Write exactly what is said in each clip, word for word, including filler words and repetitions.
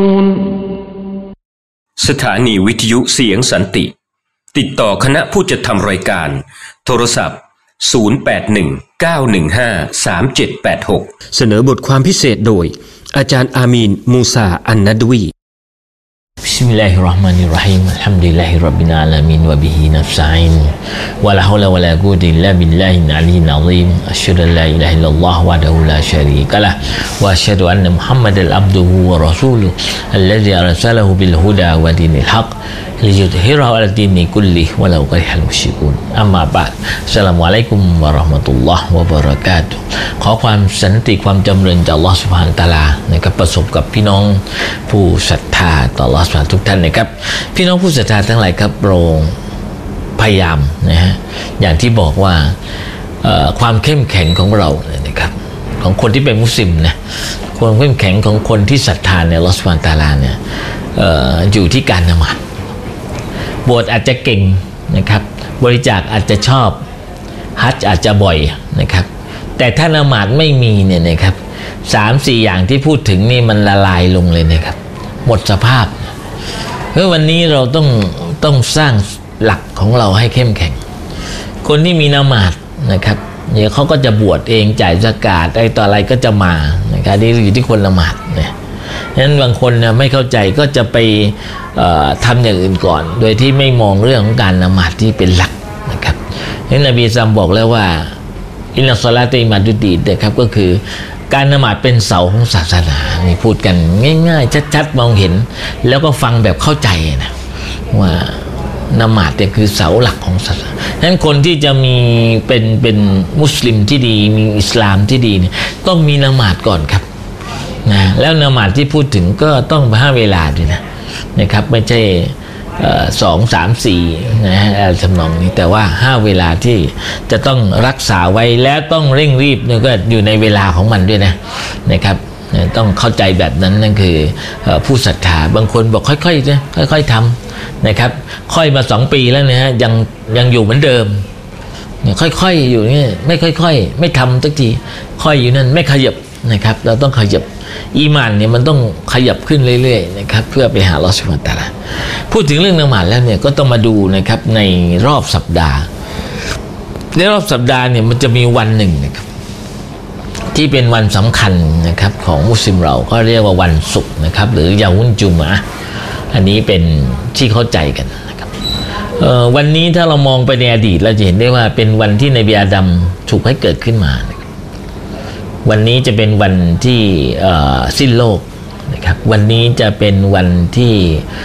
สถานีวิทยุเสียงสันติติดต่อคณะผู้จัดทำรายการโทรศัพท์ศูนย์ แปด หนึ่ง เก้า หนึ่ง ห้า สาม เจ็ด แปด หกเสนอบทความพิเศษโดยอาจารย์อามีนมูซาอันนัดวีบิสมิลลาฮิรเราะห์มานิรเราะฮีมอัลฮัมดุลิลลาฮิร็อบบิลอาลามีนวะบิฮินัสตะอีนวะลาฮาวละวะลากุวะตะอิลลาบิลลาฮิลอะลียลอะซีมอัชฮะดุอัลลาอิลาฮะอิลลัลลอฮวะดะฮูลาชะรีกะละฮ์วะอัชฮะดุอันนะมุฮัมมัดันอับดุฮุวะรอซูลุฮุอัลลซีอัรซะละฮูบิลฮุดาวะดีนิลฮักลิยุฎฮิเราะฮุอะลาดีนิกุลลิวะลาอุกริฮัลมุชริกูนอัมมาบะดอัสสลามุอะลัยกุมวะเราะห์มะตุลลอฮ์วะบะเราะกาตุฮ์ขอความสันติความจำเริญจากอัลเลาะห์ซุบฮานะฮูวะตะอาลานะครับประสบกับพี่น้องผู้ศรัทธาต่ออัลเลาะห์ซุบฮานะฮูวะตะอาลาทุกท่านนะครับพี่น้องผู้ศรัทธาทั้งหลายครับโปรพยายามนะฮะอย่างที่บอกว่าความเข้มแข็งของเราเนี่ยนะครับของคนที่เป็นมุสลิมนะความเข้มแข็งของคนที่ศรัทธาในอัลเลาะห์ซุบฮานะฮูวะตะอาลาเนี่ย อ, อ, อยู่ที่การละหมาดโบสถ์อาจจะเก่งนะครับบริจาคอาจจะชอบฮัจญ์อาจจะบ่อยนะครับแต่ถ้าละหมาดไม่มีเนี่ยนะครับสามสี่อย่างที่พูดถึงนี่มันละลายลงเลยนะครับหมดสภาพเพราะวันนี้เราต้องต้องสร้างหลักของเราให้เข้มแข็งคนที่มีละหมาดนะครับเดี๋ยวเขาก็จะบวชเองจ่ายซะกาตไอ้ต่ออะไรก็จะมานะครับนี่อยู่ที่คนละหมาดเนี่ยนั้นบางคนนะไม่เข้าใจก็จะไปทำอย่างอื่นก่อนโดยที่ไม่มองเรื่องของการละหมาดที่เป็นหลักนะครับนั้นนบีซัมบอกแล้วว่าอินนัสศอลาตอิมาดุดดีนนะครับก็คือการละหมาดเป็นเสาของศาสนานี่พูดกันง่ายๆชัดๆมองเห็นแล้วก็ฟังแบบเข้าใจนะว่าละหมาดเนี่ยคือเสาหลักของศาสนาฉะนั้นคนที่จะมีเป็นเป็นมุสลิมที่ดีมีอิสลามที่ดีเนี่ยต้องมีละหมาดก่อนครับนะแล้วละหมาดที่พูดถึงก็ต้องห้าเวลาด้วยนะนะครับไม่ใช่สองสามสี่นะฮะทำนองนี้แต่ว่าห้าเวลาที่จะต้องรักษาไว้แล้วต้องเร่งรีบนี่ก็อยู่ในเวลาของมันด้วยนะนะครับต้องเข้าใจแบบนั้นนั่นคือผู้ศรัทธาบางคนบอกค่อยๆนะค่อยๆทำนะครับค่อยมาสองปีแล้วนะฮะยังยังอยู่เหมือนเดิมเนี่ยค่อยๆอยู่นี่ไม่ค่อยๆไม่ทำสักทีค่อยอยู่นั่นไม่ขยับนะครับเราต้องขยับอีหม่านเนี่ยมันต้องขยับขึ้นเรื่อยๆนะครับเพื่อไปหาอัลเลาะห์ซุบฮานะฮูวะตะอาลาพูดถึงเรื่องละหมาดแล้วเนี่ยก็ต้องมาดูนะครับในรอบสัปดาห์ในรอบสัปดาห์เนี่ยมันจะมีวันหนึ่งนะครับที่เป็นวันสำคัญนะครับของมุสลิมเราก็เรียกว่าวันศุกร์นะครับหรือยามุนจุมอะห์อันนี้เป็นที่เข้าใจกันนะครับวันนี้ถ้าเรามองไปในอดีตเราจะเห็นได้ว่าเป็นวันที่นบีอาดัมถูกให้เกิดขึ้นมาวันนี้จะเป็นวันที่สิ้นโลกนะครับวันนี้จะเป็นวันที่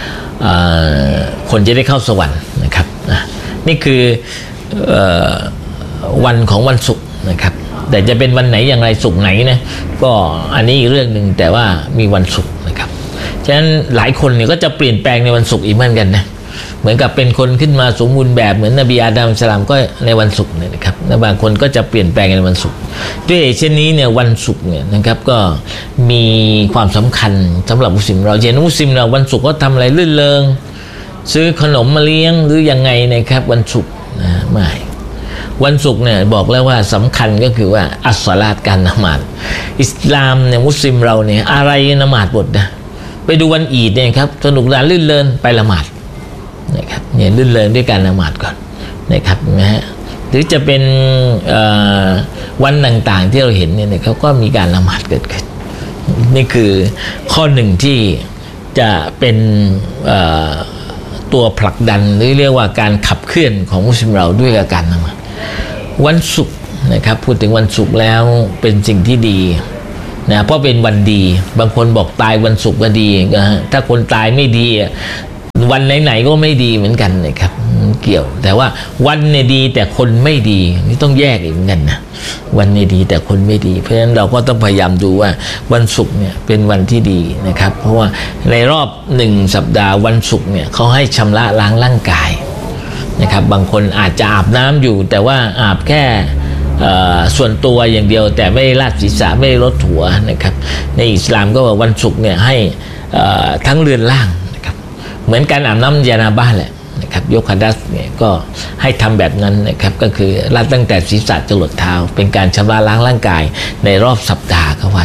คนจะได้เข้าสวรรค์นะครับนี่คือวันของวันศุกร์นะครับแต่จะเป็นวันไหนอย่างไรศุกร์ไหนนะก็อันนี้อีกเรื่องหนึ่งแต่ว่ามีวันศุกร์นะครับฉะนั้นหลายคนเนี่ยก็จะเปลี่ยนแปลงในวันศุกร์อีกเหมือนกันนะเหมือนกับเป็นคนขึ้นมาสมบูรณ์แบบเหมือนนบีอาดัมสลามก็ในวันศุกร์เนี่ยนะครับและบางคนก็จะเปลี่ยนแปลงในวันศุกร์ด้วยเช่นนี้เนี่ยวันศุกร์เนี่ยนะครับก็มีความสำคัญสำหรับมุสลิมเราเห็นมุสลิมเราวันศุกร์ก็ทำอะไรลื่นเริงซื้อขนมมาเลี้ยงหรือยังไงนะครับวันศุกร์นะไม่วันศุกร์เนี่ยบอกแล้วว่าสำคัญก็คือว่าอัสศอลาตการละหมาดอิสลามเนี่ยมุสลิมเราเนี่ยอะไรละหมาดหมดนะไปดูวันอีดเนี่ยครับสนุกสนานลื่นเริงไปละหมาดนะครับเนี่ยลื่นเริงด้วยการละหมาดก่อนนะครับนะฮะหรือจะเป็นวันต่างๆที่เราเห็นเนี่ยเขาก็มีการละหมาดเกิดขึ้นนี่คือข้อหนึ่งที่จะเป็นตัวผลักดันหรือเรียกว่าการขับเคลื่อนของมุสลิมเราด้วยการละหมาดวันศุกร์นะครับพูดถึงวันศุกร์แล้วเป็นสิ่งที่ดีนะเพราะเป็นวันดีบางคนบอกตายวันศุกร์ก็ดีนะฮะถ้าคนตายไม่ดีวันไหนๆก็ไม่ดีเหมือนกันนะครับเกี่ยวแต่ว่าวันเนี่ยดีแต่คนไม่ดีนี่ต้องแยกอีกเหมือนกันนะวันเนี่ยดีแต่คนไม่ดีเพราะฉะนั้นเราก็ต้องพยายามดูว่าวันศุกร์เนี่ยเป็นวันที่ดีนะครับเพราะว่าในรอบหนึ่งสัปดาห์วันศุกร์เนี่ยเขาให้ชำระล้างร่างกายนะครับบางคนอาจจะอาบน้ำอยู่แต่ว่าอาบแค่ส่วนตัวอย่างเดียวแต่ไม่ได้ลาดศีรษะไม่ได้ลดหัวนะครับในอิสลามก็ว่าวันศุกร์เนี่ยให้ทั้งเรือนร่างนะครับเหมือนการอาบน้ำญานาบะห์แหละนะครับยกฮัดัสเนี่ยก็ให้ทำแบบนั้นนะครับก็คือลาดตั้งแต่ศีรษะจรดเท้าเป็นการชำระล้างร่างกายในรอบสัปดาห์ก็ว่าได้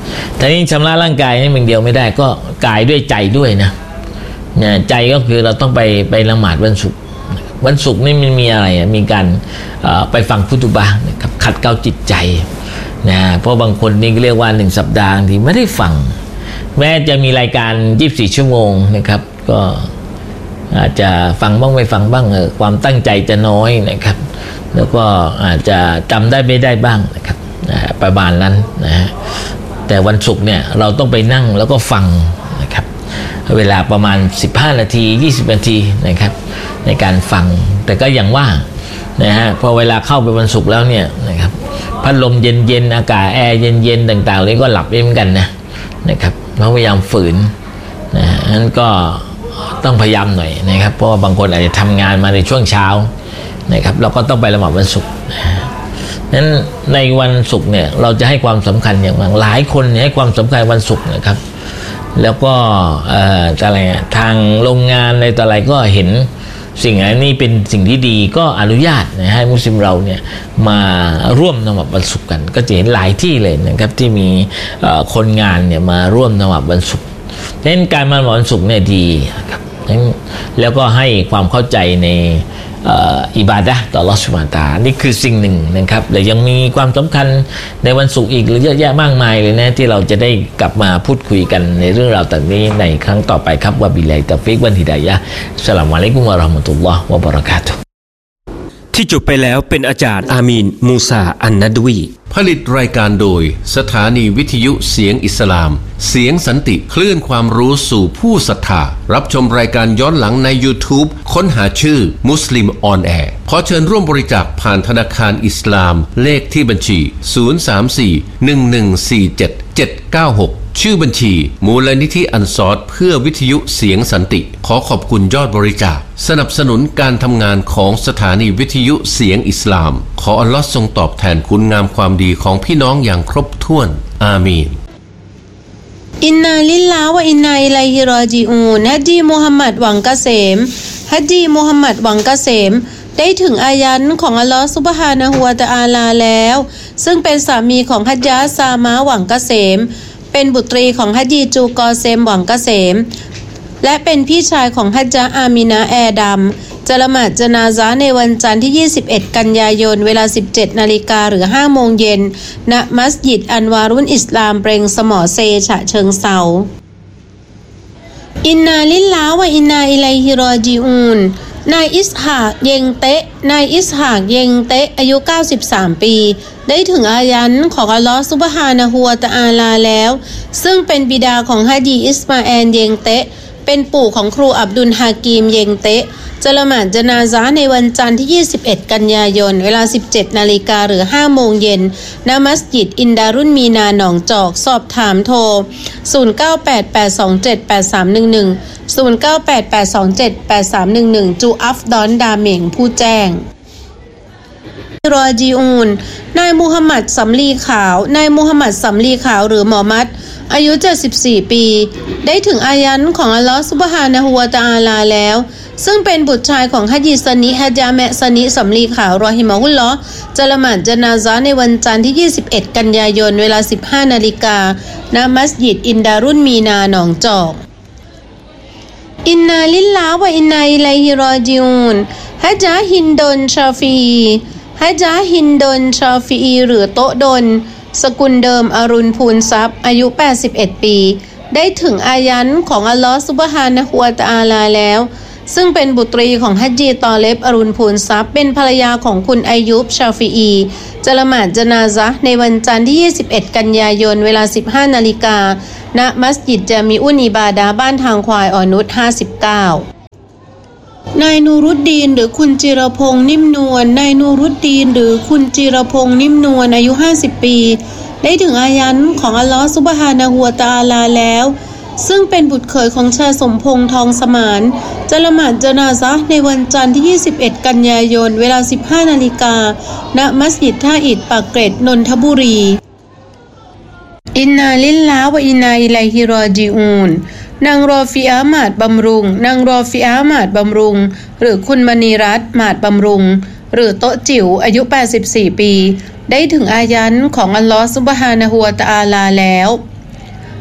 แต่นี้ชำระร่างกายนี่มันเดียวไม่ได้ก็กายด้วยใจด้วยนะเนี่ยใจก็คือเราต้องไปไปละหมาดวันศุกร์วันศุกร์นี่มันมีอะไรอ่ะมีการไปฟังฟุตุบะห์นะครับขัดเกลาจิตใจนะเพราะบางคนนี่เรียกว่าหนึ่งสัปดาห์ที่ไม่ได้ฟังแม้จะมีรายการยี่สิบสี่ชั่วโมงนะครับก็อาจจะฟังบ้างไม่ฟังบ้างเออความตั้งใจจะน้อยนะครับแล้วก็อาจจะจำได้ไม่ได้บ้างนะครับนะประมาณนั้นนะฮะแต่วันศุกร์เนี่ยเราต้องไปนั่งแล้วก็ฟังนะครับเวลาประมาณสิบห้านาทียี่สิบนาทีนะครับในการฟังแต่ก็อย่างว่านะฮะพอเวลาเข้าไปวันศุกร์แล้วเนี่ยนะครับพัดลมเย็นๆอากาศแอร์เย็นๆต่างๆเลยก็หลับเองเหมือนกันนะนะครับเราพยายามฝืนนะนั้นก็ต้องพยายามหน่อยนะครับเพราะว่าบางคนอาจจะทำงานมาในช่วงเช้านะครับเราก็ต้องไปละหมาดวันศุกร์นั้นในวันศุกร์เนี่ยเราจะให้ความสำคัญอย่างมากหลายคนให้ความสำคัญวันศุกร์นะครับแล้วก็อะไรทางโรงงานอะไรต่ออะไรก็เห็นสิ่งนี้เป็นสิ่งที่ดีก็อนุญาตนะให้มุสลิมเราเนี่ยมาร่วมละหมาดวันศุกร์กันก็จะเห็นหลายที่เลยนะครับที่มีคนงานเนี่ยมาร่วมละหมาดวันศุกร์ดังนั้นการมาละหมาดวันศุกร์เนี่ยดีครับแล้วก็ให้ความเข้าใจในอิบาดะห์ต่ออัลเลาะห์ซุบฮานะฮูวะตะอาลานี่คือสิ่งหนึ่งนะครับและยังมีความสำคัญในวันศุกร์อีกเยอะแยะมากมายเลยนะที่เราจะได้กลับมาพูดคุยกันในเรื่องราวต่างนี้ในครั้งต่อไปครับวะบิลลาฮิตอฟิกวัลฮิดายะฮ์อัสสลามุอะลัยกุมวะเราะห์มะตุลลอฮ์วะบะเราะกาตุฮ์ที่จบไปแล้วเป็นอาจารย์อามีนมูซาอันนัดวีผลิตรายการโดยสถานีวิทยุเสียงอิสลามเสียงสันติคลื่นความรู้สู่ผู้ศรัทธารับชมรายการย้อนหลังใน YouTube ค้นหาชื่อมุสลิมออนแอร์ขอเชิญร่วมบริจาคผ่านธนาคารอิสลามเลขที่บัญชี ศูนย์ สาม สี่ หนึ่ง หนึ่ง สี่ เจ็ด เจ็ด เก้า หกชื่อบัญชีมูลนิธิอันซอรเพื่อวิทยุเสียงสันติขอขอบคุณยอดบริจาคสนับสนุนการทำงานของสถานีวิทยุเสียงอิสลามขออัลลอฮ์ทรงตอบแทนคุณงามความดีของพี่น้องอย่างครบถ้วนอามีนอินนาลิลลาห์วะอินนาอิลัยฮิรอญิอูนฮัจญีมุฮัมมัดหวังเกษมฮัจญีมุฮัมมัดหวังเกษมได้ถึงอายันของอัลลอฮ์ซุบฮานะฮูวะตะอาลาแล้วซึ่งเป็นสามีของฮัจญะซามะหวังเกษมเป็นบุตรีของฮัจญีจูกอเซมหวังเกษมและเป็นพี่ชายของฮัจญะอามินะแอดัมจะละหมาดญะนาซะห์ในวันจันทร์ที่ยี่สิบเอ็ดกันยายนเวลา สิบเจ็ดนาฬิกาหรือ ห้าโมงเย็นณมัสยิดอันวารุนอิสลามเปรงสมอเซฉะเชิงเทราอินนาลิลลาห์วะอินนาอิลัยฮิรอญิอูนนายอิสฮากเยงเตะนายอิสฮากเยงเตะอายุเก้าสิบสามปีได้ถึงอายันของอัลลอฮฺซุบฮานะฮูวะตะอาลาแล้วซึ่งเป็นบิดาของฮะญีอิสมาแอลเยงเตะเป็นปู่ของครูอับดุลฮากีมเยงเตะจะละหมาดญะนาซะห์ในวันจันทร์ที่ยี่สิบเอ็ดกันยายนเวลา สิบเจ็ดนาฬิกาหรือ ห้าโมงเย็นณมัสยิดอินดารุนมีนาหนองจอกสอบถามโทรศูนย์ เก้า แปด แปด สอง เจ็ด แปด สาม หนึ่ง หนึ่ง ศูนย์ เก้า แปด แปด สอง เจ็ด แปด สาม หนึ่ง หนึ่งจูอัฟดอนดาเหม่งผู้แจ้งรอจีอูนนายมูฮัมหมัดสำลีขาวนายมูฮัมหมัดสำลีขาวหรือหมอมัดอายุเจ็ดสิบสี่ปีได้ถึงอายันของอัลลอฮฺซุบฮานะฮูวะตะอาลาแล้วซึ่งเป็นบุตรชายของฮะญีซะนีฮะญะแมะซะนีสำลีขาวรอฮิมะฮุลลอฮ์จะละหมาดญะนาซะห์ในวันจันทร์ที่ยี่สิบเอ็ดกันยายนเวลา สิบห้านาฬิกาณมัสยิดอินดารุนมีนาหนองจอกอินนาลิลลาห์วะอินนาอิลัยฮิรอญิอูนฮะญะฮินดนชาฟีฮะญะฮินดนชาฟีหรือโตดนสกุลเดิมอรุณพูนทรัพย์อายุแปดสิบเอ็ดปีได้ถึงอายันของอัลลอฮฺซุบฮานะฮูวะตะอาลาแล้วซึ่งเป็นบุตรีของฮัจญีตอเลบอรุณพูนทรัพย์เป็นภรรยาของคุณอายุบชาฟีอีจะละหมาดญะนาซะห์ในวันจันทร์ที่ยี่สิบเอ็ดกันยายนเวลา สิบห้านาฬิกาณมัสยิดญะมีอุนอิบาดะห์บ้านทางควายอ่อนนุชห้าสิบเก้านายนูรุดดีนหรือคุณจิรพงษ์นิ่มนวลนายนูรุดดีนหรือคุณจิรพงษ์นิ่มนวลอายุห้าสิบปีได้ถึงอายันของอัลลอฮฺซุบฮานะฮูวะตะอาลาแล้วซึ่งเป็นบุตรเขยของชายสมพงษ์ทองสมานจะละหมาดญะนาซะห์ในวันจันทร์ที่ยี่สิบเอ็ดกันยายนเวลา สิบห้านาฬิกาณมัสยิดท่าอิฐปากเกร็ดนนทบุรีอินนาลิลลาห์วะอินนาอิลัยฮิรอญิอูนนางรอฟิอาหมาดบำรุงนางรอฟิอาหมาดบำรุงหรือคุณมณีรัตน์หมาดบำรุงหรือโต๊ะจิ๋วอายุแปดสิบสี่ปีได้ถึงอายันของอัลลอฮฺซุบฮานะฮูวะตะอาลาแล้ว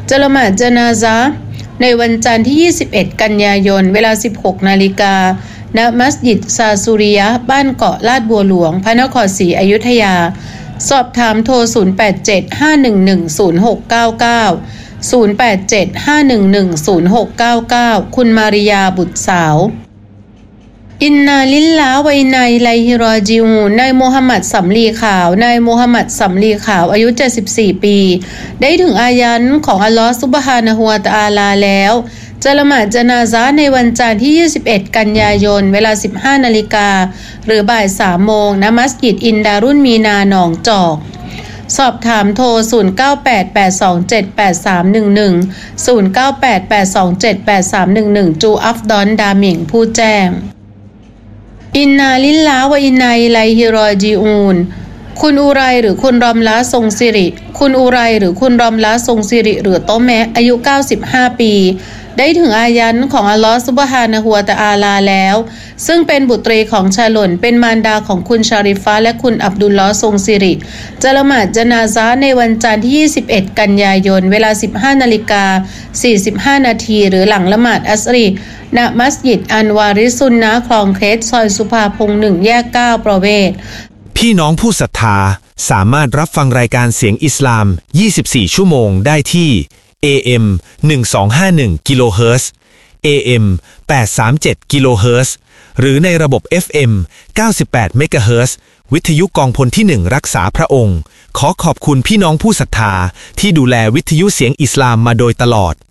จะละหมาดญะนาซะห์ในวันจันทร์ที่ยี่สิบเอ็ดกันยายนเวลา สิบหกนาฬิกา ณ มัสยิดซาซูริยะห์บ้านเกาะลาดบัวหลวงพระนครศรีอยุธยาสอบถามโทรศูนย์ แปด เจ็ด ห้า หนึ่ง หนึ่ง ศูนย์ หก เก้า เก้า ศูนย์ แปด เจ็ด ห้า หนึ่ง หนึ่ง ศูนย์ หก เก้า เก้าคุณมาริยาบุตรสาวอินนาลิลลาฮ์วะอินนาอิลัยฮิรอญิอูนนายมูฮัมหมัดสำลีขาวนายมูฮัมหมัดสำลีขาวอายุเจ็ดสิบสี่ปีได้ถึงอายันของอัลลอฮฺซุบฮานะฮูวะตะอาลาแล้วจะละหมาดญะนาซะห์ในวันจันทร์ที่ยี่สิบเอ็ดกันยายนเวลา สิบห้านาฬิกาหรือบ่ายสามโมงณมัสยิดอินดารุนมีนาหนองจอกสอบถามโทรศูนย์ เก้า แปด แปด สอง เจ็ด แปด สาม หนึ่ง หนึ่ง ศูนย์ เก้า แปด แปด สอง เจ็ด แปด สาม หนึ่ง หนึ่งจูอัฟดอนดามิงผู้แจ้งอินนาลิลลาฮ์วะอินนาอิลัยฮิรอญิอูนคุณอุไรหรือคุณรอมละทรงสิริคุณอุไรหรือคุณรอมละทรงสิริหรือโตแมะอายุเก้าสิบห้าปีได้ถึงอายันของอัลลอฮฺซุบฮานะฮูวะตะอาลาแล้วซึ่งเป็นบุตรีของชาหล่นเป็นมารดาของคุณชาริฟะและคุณอับดุลลอฮ์ทรงสิริจะละหมาดญะนาซะห์ในวันจันทร์ที่ยี่สิบเอ็ดกันยายนเวลา สิบห้านาฬิกาสี่สิบห้านาทีหรือหลังละหมาดอัสรีณมัสยิดอันวาริซุนนะห์คลองเคสซอยสุภาพงษ์หนึ่งแยกเก้าประเวศพี่น้องผู้ศรัทธาสามารถรับฟังรายการเสียงอิสลามยี่สิบสี่ชั่วโมงได้ที่ เอ เอ็ม หนึ่งสองห้าหนึ่ง กิโลเฮิรตซ์ เอ เอ็ม แปดสามเจ็ด กิโลเฮิรตซ์หรือในระบบ เอฟ เอ็ม เก้าสิบแปด เมกะเฮิรตซ์วิทยุกองพลที่หนึ่งรักษาพระองค์ขอขอบคุณพี่น้องผู้ศรัทธาที่ดูแลวิทยุเสียงอิสลามมาโดยตลอด